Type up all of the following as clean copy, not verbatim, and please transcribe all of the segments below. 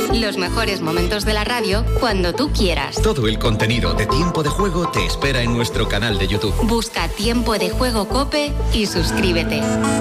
Los mejores momentos de la radio cuando tú quieras. Todo el contenido de Tiempo de Juego te espera en nuestro canal de YouTube. Busca Tiempo de Juego COPE y suscríbete.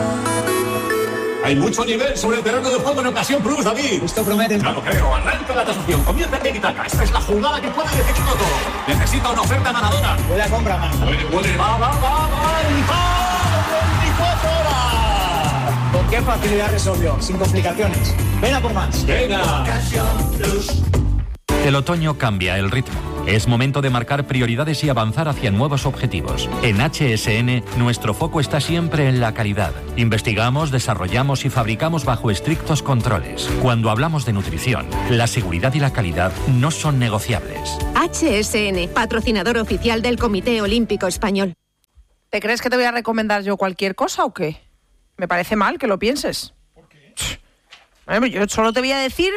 Hay mucho nivel sobre el terreno de juego en Ocasión Plus, David. Esto promete. Ya lo creo. Arranca la tasación. Comienza Tiki-Taka. Esta es la jugada que puede decidirlo todo. Necesita una oferta ganadora. Buena compra, man. Puede. Va. ¡Y va! 24 horas. ¿Con qué facilidad resolvió? Sin complicaciones. Ven a por más. Venga. Ocasión Plus. El otoño cambia el ritmo. Es momento de marcar prioridades y avanzar hacia nuevos objetivos. En HSN, nuestro foco está siempre en la calidad. Investigamos, desarrollamos y fabricamos bajo estrictos controles. Cuando hablamos de nutrición, la seguridad y la calidad no son negociables. HSN, patrocinador oficial del Comité Olímpico Español. ¿Te crees que te voy a recomendar yo cualquier cosa o qué? Me parece mal que lo pienses. ¿Por qué? Bueno, yo solo te voy a decir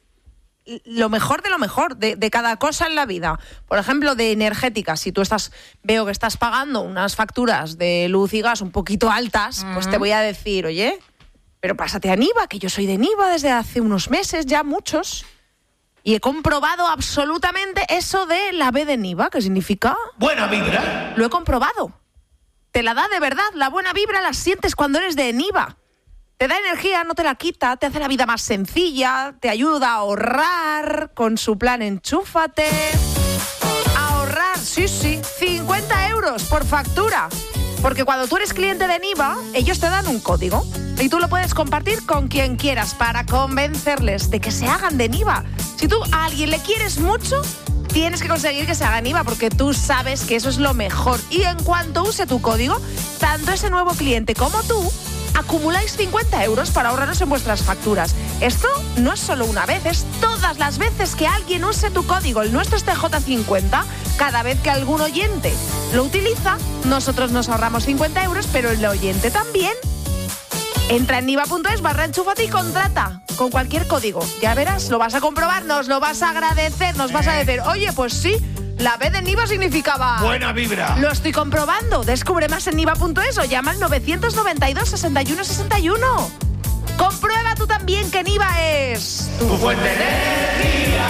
lo mejor de cada cosa en la vida. Por ejemplo, de energética. Si tú veo que estás pagando unas facturas de luz y gas un poquito altas, pues te voy a decir, oye, pero pásate a Niva, que yo soy de Niva desde hace unos meses, ya muchos, y he comprobado absolutamente eso de la B de Niva, que significa... Buena vibra. Lo he comprobado. Te la da de verdad, la buena vibra la sientes cuando eres de Niva. Te da energía, no te la quita, te hace la vida más sencilla, te ayuda a ahorrar con su plan Enchúfate. Ahorrar, sí, 50 euros por factura. Porque cuando tú eres cliente de Niva, ellos te dan un código y tú lo puedes compartir con quien quieras para convencerles de que se hagan de Niva. Si tú a alguien le quieres mucho, tienes que conseguir que se haga Niva porque tú sabes que eso es lo mejor. Y en cuanto use tu código, tanto ese nuevo cliente como tú acumuláis 50 euros para ahorraros en vuestras facturas. Esto no es solo una vez, es todas las veces que alguien use tu código. El nuestro es TJ50. Cada vez que algún oyente lo utiliza, nosotros nos ahorramos 50 euros, pero el oyente también. Entra en niva.es/enchúfate y contrata con cualquier código. Ya verás, lo vas a comprobar, nos lo vas a agradecer, nos vas a decir, oye, pues sí, la B de Niva significaba... Buena vibra. Lo estoy comprobando. Descubre más en niva.es o llama al 992 61 61. Comprueba tú también que Niva es... Tu fuente de energía.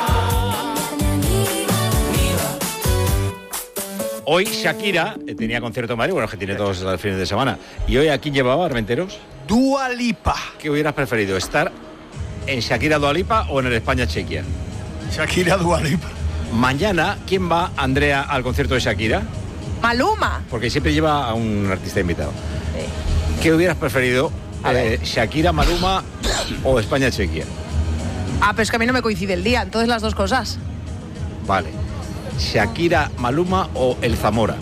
Hoy Shakira tenía concierto en Madrid, bueno, que tiene todos los fines de semana. ¿Y hoy a quién llevaba, Armenteros? Dua Lipa. ¿Qué hubieras preferido, estar en Shakira Dua Lipa o en el España-Chequia? Shakira Dua Lipa. Mañana, ¿quién va, Andrea, al concierto de Shakira? Maluma. Porque siempre lleva a un artista invitado. ¿Qué hubieras preferido, Shakira, Maluma o España-Chequia? Pero es que a mí no me coincide el día, entonces las dos cosas. Vale. Shakira, Maluma o el Zamora.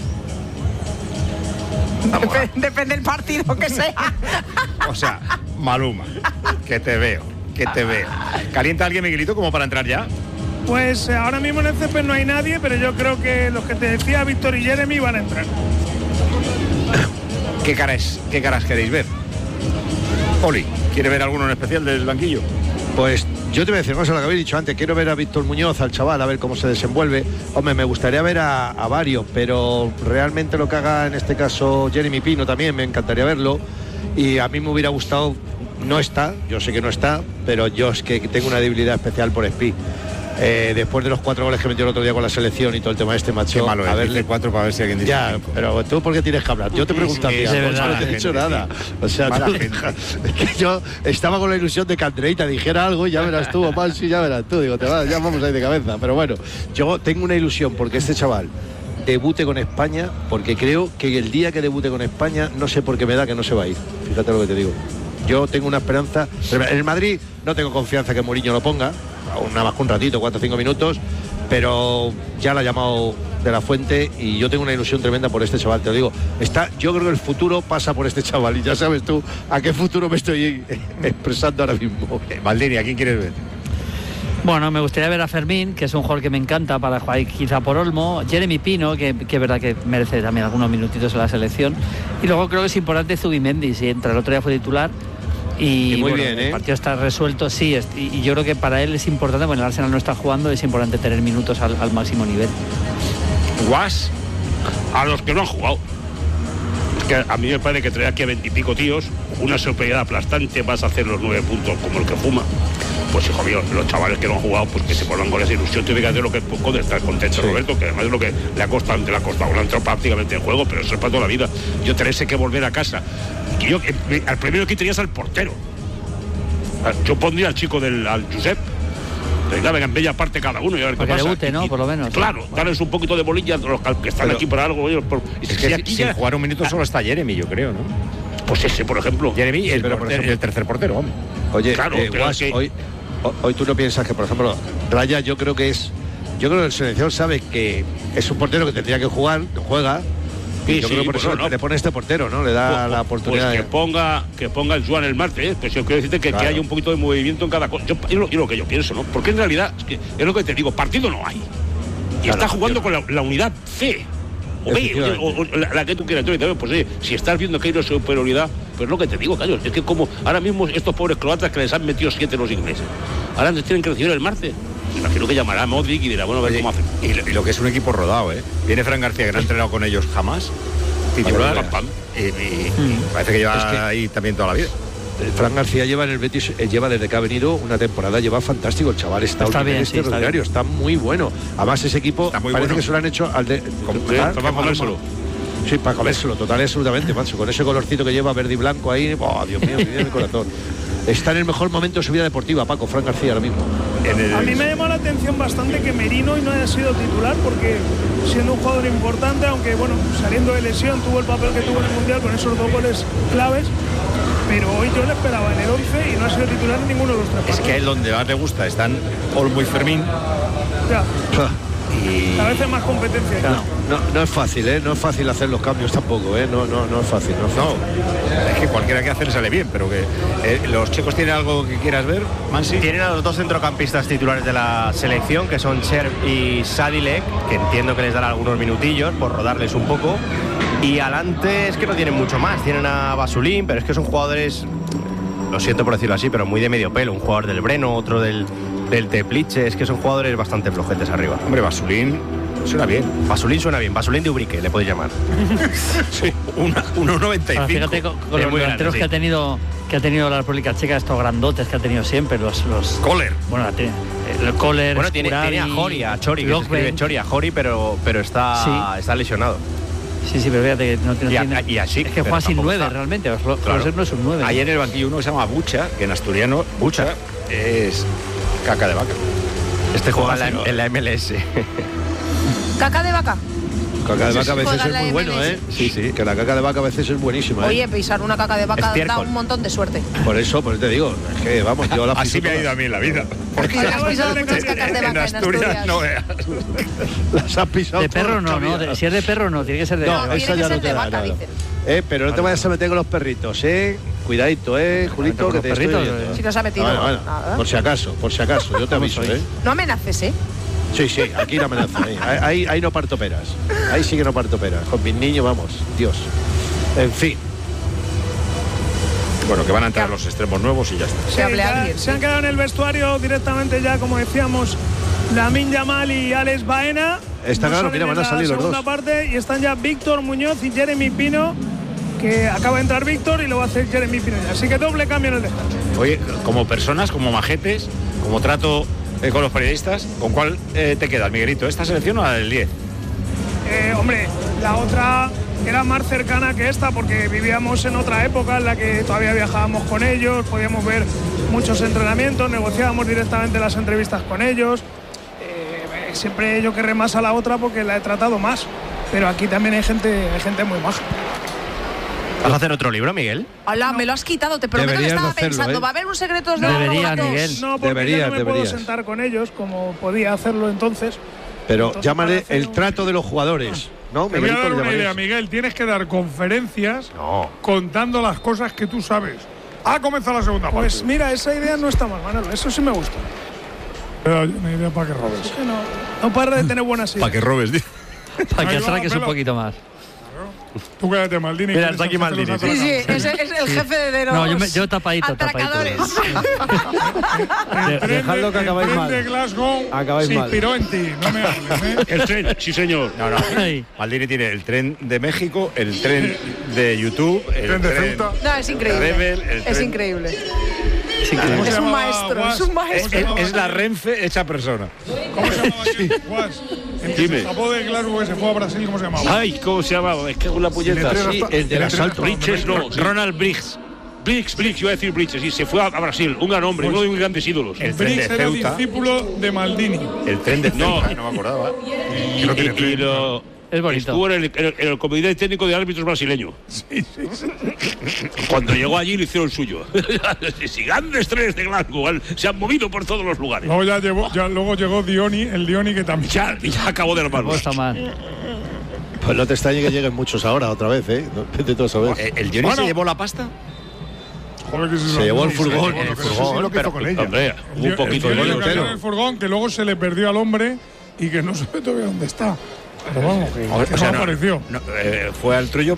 Depende del partido que sea. O sea, Maluma. Que te veo. ¿Calienta alguien, Miguelito, como para entrar ya? Pues ahora mismo en el césped no hay nadie, pero yo creo que los que te decía Víctor y Jeremy van a entrar. ¿Qué caras queréis ver? Oli, ¿quiere ver alguno en especial del banquillo? Pues yo te voy a decir, no sé lo que habéis dicho antes, quiero ver a Víctor Muñoz, al chaval, a ver cómo se desenvuelve. Hombre, me gustaría ver a varios, pero realmente lo que haga en este caso Jeremy Pino también, me encantaría verlo. Y a mí me hubiera gustado, no está, yo sé que no está, pero yo es que tengo una debilidad especial por Spi. Después de los 4 goles que metió el otro día con la selección y todo el tema de este macho. Qué malo, a verle 4 para ver si alguien dice. Ya, pero tú ¿por qué tienes que hablar? Yo te pregunto a ti, no te he dicho nada. O sea, es que yo estaba con la ilusión de que Andreita dijera algo y ya verás tú, Omar, sí, ya verás tú. Digo, ya vamos ahí de cabeza. Pero bueno, yo tengo una ilusión porque este chaval debute con España, porque creo que el día que debute con España, no sé por qué me da que no se va a ir. Fíjate lo que te digo. Yo tengo una esperanza. En el Madrid no tengo confianza que Mourinho lo ponga, nada más que un ratito, 4 o 5 minutos, pero ya la ha llamado de la Fuente y yo tengo una ilusión tremenda por este chaval, te lo digo. Yo creo que el futuro pasa por este chaval y ya sabes tú a qué futuro me estoy expresando ahora mismo. Valdini, ¿a quién quieres ver? Bueno, me gustaría ver a Fermín, que es un jugador que me encanta para jugar quizá por Olmo. Jeremy Pino, que es verdad que merece también algunos minutitos en la selección. Y luego creo que es importante Zubimendi, si entra, el otro día fue titular. Y muy bueno, bien, el partido está resuelto, sí, y yo creo que para él es importante, bueno, el Arsenal no está jugando, es importante tener minutos al máximo nivel. Guas, a los que no han jugado. Es que a mí me parece que trae aquí a 20 y pico tíos, una superioridad aplastante, vas a hacer los 9 puntos como el que fuma. Pues hijo mío, los chavales que no han jugado, pues que se pongan con esa ilusión, tiene que hacer lo que puede estar contento, Roberto, que además es lo que le ha costado, no ha entrado prácticamente el juego, pero eso es para toda la vida. Yo tenerse que volver a casa. Y yo, al primero que quitarías al portero. Yo pondría al chico al Josep. Venga, en bella parte cada uno y a ver qué pasa. Que debute, ¿no? Por lo menos. Claro, darles un poquito de bolilla a los que están aquí por algo. Es que sin jugar un minuto solo está Jeremy, yo creo, ¿no? Pues ese, por ejemplo. Jeremy, el tercer portero, hombre. Oye, claro, Guas, hoy tú no piensas que, por ejemplo, Raya, yo creo que el seleccionador sabe que es un portero que tendría que jugar, no juega. Sí, yo creo que por eso le pone este portero, ¿no? Le da la oportunidad. Pues que ponga el Joan el martes, pues yo quiero decirte que haya un poquito de movimiento en cada cosa. Es lo que yo pienso, ¿no? Porque en realidad, es lo que te digo, partido no hay. Y está jugando con la unidad C. O B, o la que tú quieras. Entonces, pues oye, si estás viendo que hay una superioridad, pues lo que te digo, Callos, es que como ahora mismo estos pobres croatas que les han metido 7 los ingleses, ahora tienen que recibir el martes. Imagino que llamará a Modric y dirá, bueno, a ver cómo hacen. Y lo que es un equipo rodado, ¿eh? Viene Fran García, que no ha entrenado con ellos jamás. Titular. Y parece que lleva ahí también toda la vida. Fran García lleva en el Betis, lleva desde que ha venido una temporada, lleva fantástico. El chaval está bien, extraordinario, está muy bueno. Además, ese equipo parece que se lo han hecho al de. Para comérselo. Sí, para comérselo, total y absolutamente, macho. Con ese colorcito que lleva verde y blanco ahí, oh, Dios mío, mi corazón. Está en el mejor momento de su vida deportiva, Paco, Fran García ahora mismo. A mí me llamó la atención bastante que Merino no haya sido titular, porque siendo un jugador importante, aunque bueno, saliendo de lesión, tuvo el papel que tuvo en el Mundial con esos 2 goles claves, pero hoy yo le esperaba en el 11 y no ha sido titular en ninguno de los 3 partidos. Es que a él donde más le gusta están Olmo y Fermín. Ya. Y a veces más competencia. No es fácil, ¿eh? No es fácil hacer los cambios tampoco, ¿eh? No es fácil. No, es que cualquiera que hacer sale bien, pero que los chicos tienen algo que quieras ver, Mansi. Tienen a los 2 centrocampistas titulares de la selección, que son Cher y Sadilek, que entiendo que les dará algunos minutillos por rodarles un poco. Y adelante es que no tienen mucho más. Tienen a Basulín, pero es que son jugadores, lo siento por decirlo así, pero muy de medio pelo. Un jugador del Breno, otro del Teplice, es que son jugadores bastante flojetes arriba. Hombre, Basulín suena bien. Basulín suena bien, Basulín de Ubrique le podéis llamar. Sí, 1,95. Fíjate con los delanteros que ha tenido la República Checa, estos grandotes que ha tenido siempre, los Kohler. Bueno, el Kohler. Bueno, tiene a Jori, a Chori, que se escribe Chori, a Jori, pero está lesionado. Sí, pero fíjate que no tiene. Y así. Es que juega sin 9 realmente. Claro. No es un 9. Ahí en el banquillo uno que se llama Bucha, que en asturiano Bucha es caca de vaca. Este juega en la MLS. ¿Caca de vaca? Caca de vaca a veces es muy bueno, ¿eh? Sí, que la caca de vaca a veces es buenísima. Oye, pisar una caca de vaca da un montón de suerte. Por eso te digo, es que vamos, yo la así me ha ido a mí en la vida. Porque has pisado muchas cacas de vaca en Asturias. No veas. Las has pisado. De perro no, si es de perro no, tiene que ser de vaca. No, esa ya no te da nada. Pero no te vayas a meter con los perritos, Cuidadito, Julito, que te perritos. Si no se ha metido nada. Por si acaso, yo te aviso, No amenaces, Sí, aquí no amenaza. Ahí no parto peras. Ahí sí que no parto peras. Con mis niños, vamos, Dios. En fin. Bueno, que van a entrar los extremos nuevos y ya está. Se han quedado en el vestuario directamente ya, como decíamos, Lamine Yamal y Alex Baena. Está claro, mira, van a salir los dos. Segunda parte, y están ya Víctor Muñoz y Jeremy Pino, que acaba de entrar Víctor y lo va a hacer Jeremy Pino. Así que doble cambio en el descanso. Oye, como personas, como majetes, como trato con los periodistas, ¿con cuál te quedas, Miguelito? ¿Esta selección o la del 10? Hombre, la otra era más cercana que esta, porque vivíamos en otra época en la que todavía viajábamos con ellos, podíamos ver muchos entrenamientos, negociábamos directamente las entrevistas con ellos. Siempre yo querré más a la otra porque la he tratado más, pero aquí también hay gente muy maja. ¿Vas a hacer otro libro, Miguel? Hola, me lo has quitado, te prometo que estaba pensando. ¿Va a haber un secretos de Debería, Miguel. No, porque yo no me puedo sentar con ellos como podía hacerlo entonces. Pero llámale el trato de los jugadores. ¿No? Te voy a dar una idea, Miguel. Tienes que dar conferencias contando las cosas que tú sabes. Ha comenzado la segunda parte. Pues mira, esa idea no está mal, Manolo. Eso sí me gusta. Una idea para que robes. Es que no para de tener buenas ideas. Para que robes, para que atraques un poquito más. Tú quédate, Maldini. Mira, está aquí Maldini. Sí, es el jefe de los... No, yo tapadito. Atracadores. Dejadlo que acabáis mal. El tren de Glasgow se inspiró en ti, no me hables, El tren, sí señor. No. Maldini tiene el tren de México, el tren de YouTube, el tren de Ceuta. No, es increíble. Rebel, es increíble. Es un maestro, es un maestro. Es la Renfe hecha persona. ¿Cómo se llamaba aquel Guas? El que se escapó de Glasgow, que se fue a Brasil, ¿cómo se llamaba? Ay, ¿cómo se llamaba? Es que es una puñeta. Sí, el del asalto. Bridges, no, Ronald Briggs. Briggs, iba a decir Bridges, sí, se fue a Brasil, un gran hombre, uno de mis grandes ídolos. El Briggs era discípulo de Maldini. El tren de Ceuta, no me acordaba. Es bonito. Estuvo en el comité técnico de árbitros brasileño. Sí. Cuando llegó allí le hicieron suyo. Si grandes trenes de Glasgow se han movido por todos los lugares. Luego llegó Dioni, el Dioni que también. Ya acabó de armarlo. Está mal. Pues no te extrañe que lleguen muchos ahora otra vez, ¿eh? Vete tú a saber. ¿El Dioni se llevó la pasta? Se llevó el furgón. El furgón, pero con ella. Hombre, un poquito de dinero. El furgón que luego se le perdió al hombre y que no sabe todavía dónde está. Pero vamos, que no apareció. Fue al Trullo